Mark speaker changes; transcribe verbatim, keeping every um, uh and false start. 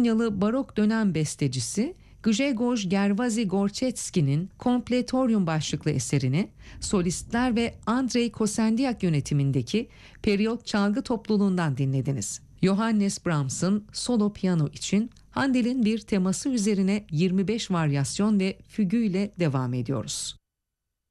Speaker 1: Polonyalı barok dönem bestecisi Grzegorz Gerwazy-Gorcecki'nin Kompletorium başlıklı eserini solistler ve Andrei Kosendiak yönetimindeki periyot çalgı topluluğundan dinlediniz. Johannes Brahms'ın solo piyano için Handel'in bir teması üzerine yirmi beş varyasyon ve fügüyle devam ediyoruz.